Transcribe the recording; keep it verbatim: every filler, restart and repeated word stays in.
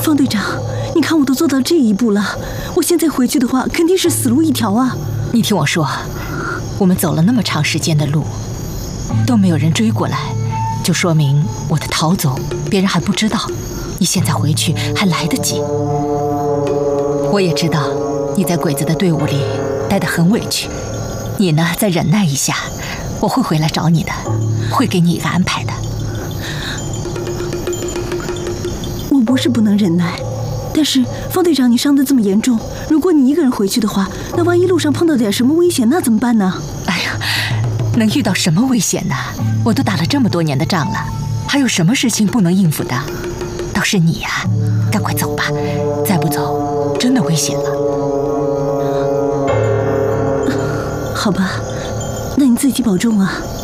方队长，你看我都做到这一步了，我现在回去的话，肯定是死路一条啊！ 你听我说，我们走了那么长时间的路，都没有人追过来，就说明我的逃走别人还不知道。你现在回去还来得及。我也知道你在鬼子的队伍里待得很委屈，你呢再忍耐一下，我会回来找你的，会给你一个安排的。 我不是不能忍耐，但是方队长，你伤得这么严重，如果你一个人回去的话，那万一路上碰到点什么危险，那怎么办呢？ 哎呀，能遇到什么危险呢？我都打了这么多年的仗了，还有什么事情不能应付的？倒是你呀，赶快走吧，再不走真的危险了。 好吧，那你自己保重啊。